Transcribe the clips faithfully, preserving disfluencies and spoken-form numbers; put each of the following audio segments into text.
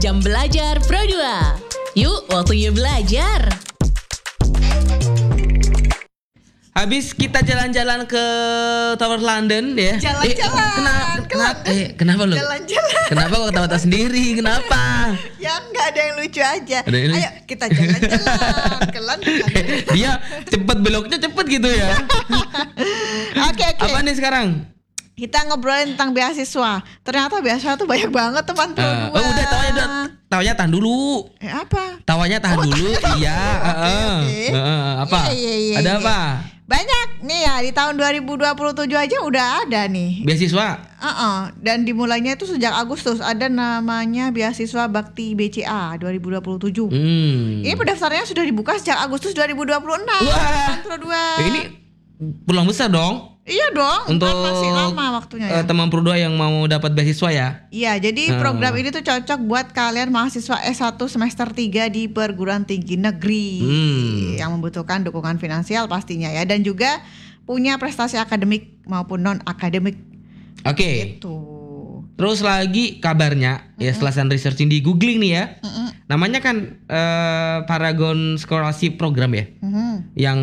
Jam Belajar Pro dua. Yuk, waktunya belajar. Habis kita jalan-jalan ke Tower London ya. Jalan-jalan. Eh, kenapa? ke Kenapa? London. Eh, kenapa lu? Jalan-jalan. Kenapa kok ketawa sendiri? Kenapa? Ya nggak ada yang lucu aja. Ada yang lucu. Ayo kita jalan-jalan ke London. Dia cepet beloknya cepet gitu ya. Oke oke. Apa nih sekarang? Kita ngobrolin tentang beasiswa. Ternyata beasiswa tuh banyak banget teman Pro Uh, dua. oh udah tawanya udah tawanya tahan dulu. Eh apa? Tawanya tahan Oh, dulu. tahan. Iya, heeh. Oke. Heeh, apa? Iya, iya, iya, Ada iya. apa? Banyak nih ya, di tahun dua ribu dua puluh tujuh aja udah ada nih. Beasiswa. Uh-uh. Dan dimulainya itu sejak Agustus. Ada namanya Beasiswa Bakti B C A dua ribu dua puluh tujuh. Hmm. Ini pendaftarannya sudah dibuka sejak Agustus dua ribu dua puluh enam. Wah. Pro dua. Eh, ini peluang besar dong. Iya dong, Untuk kan masih lama waktunya ya. eh, teman Pro dua yang mau dapat beasiswa ya. Iya, jadi Hmm. program ini tuh cocok buat kalian mahasiswa S satu semester tiga di perguruan tinggi negeri Hmm. yang membutuhkan dukungan finansial pastinya ya, dan juga punya prestasi akademik maupun non akademik. Oke. Itu. Terus lagi kabarnya ya setelah saya researching di googling nih ya. Namanya kan eh, Paragon Scholarship Program ya. Mhm. Yang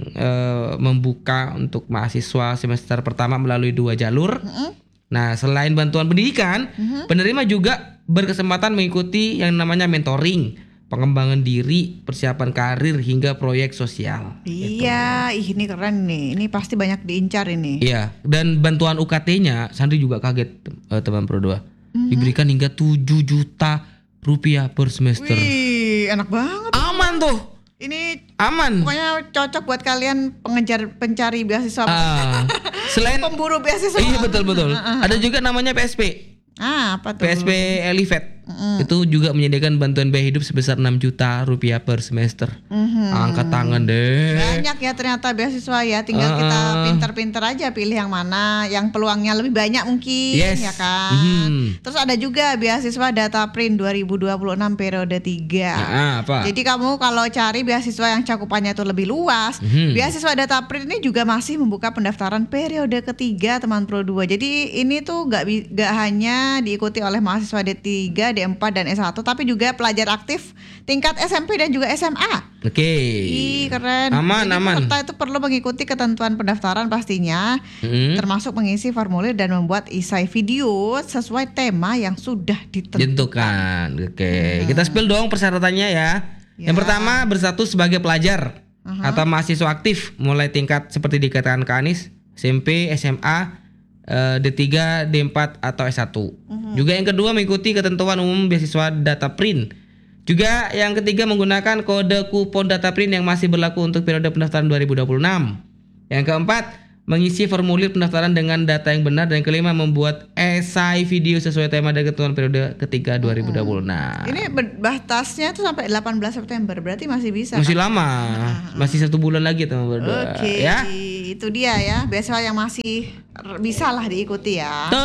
eh, membuka untuk mahasiswa semester pertama melalui dua jalur. Nah, selain bantuan pendidikan, penerima juga berkesempatan mengikuti yang namanya mentoring, pengembangan diri, persiapan karir hingga proyek sosial. Iya, ih, ini keren nih. Ini pasti banyak diincar ini. Iya, dan bantuan U K T-nya Sandri juga kaget eh, teman Pro dua. Diberikan hingga tujuh juta rupiah per semester. Wih, enak banget. Aman tuh. Ini Aman. pokoknya cocok buat kalian pengejar pencari beasiswa. Ah, selain Pemburu beasiswa. iya betul betul. Ada juga namanya P S P. Ah, apa tuh? P S P Elivet. Itu juga menyediakan bantuan biaya hidup sebesar enam juta rupiah per semester. Angkat tangan deh. Banyak ya ternyata beasiswa ya. Tinggal Ah. kita pinter-pinter aja pilih yang mana, yang peluangnya lebih banyak mungkin, Yes. ya kan. Mhm. Terus ada juga beasiswa Data Print dua ribu dua puluh enam periode tiga. Ah, apa? Jadi kamu kalau cari beasiswa yang cakupannya itu lebih luas, Mhm. beasiswa Data Print ini juga masih membuka pendaftaran periode ketiga teman Pro dua. Jadi ini tuh gak, bi- gak hanya diikuti oleh mahasiswa D tiga, D empat dan S satu, tapi juga pelajar aktif tingkat S M P dan juga S M A. Oke. Ih, keren. Aman, Jadi aman. peserta itu perlu mengikuti ketentuan pendaftaran pastinya, Mhm. termasuk mengisi formulir dan membuat isai video sesuai tema yang sudah ditentukan. Tentukan. Oke. Kita spill dong persyaratannya ya. Ya. Yang pertama bersatu sebagai pelajar atau mahasiswa aktif mulai tingkat seperti dikatakan Kak Anis, S M P, S M A, eh, D tiga, D empat atau S satu. Juga yang kedua mengikuti ketentuan umum beasiswa Data Print. Juga yang ketiga menggunakan kode kupon Data Print yang masih berlaku untuk periode pendaftaran dua ribu dua puluh enam. Yang keempat, mengisi formulir pendaftaran dengan data yang benar, dan yang kelima membuat esai video sesuai tema dan ketentuan periode ketiga dua ribu dua puluh enam. Ini ber- batasnya tuh sampai delapan belas September, berarti masih bisa. Masih kan? lama, masih satu bulan lagi teman berdua. Oke, Ya. itu dia ya, beasiswa yang masih r- bisa lah diikuti ya.